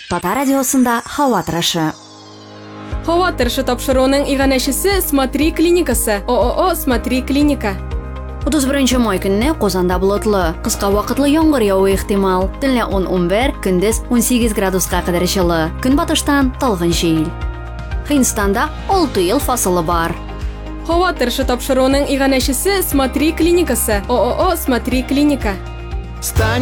Татар радиосында һава торышы. Һава торышы тапшыруның иганәчесе Смотри клиникасы. ООО Смотри клиника. 31 май көнне Казанда болытлы, кыска вакытлы яңгыр явуы ихтимал. Төнлә 10-11, көндез 18 градуска кадәр җылы. Көнбатыштан талгын җил. Хинстанда 6 ел фасылы бар. Һава торышы тапшыруның иганәчесе Смотри клиникасы. ООО Смотри клиника.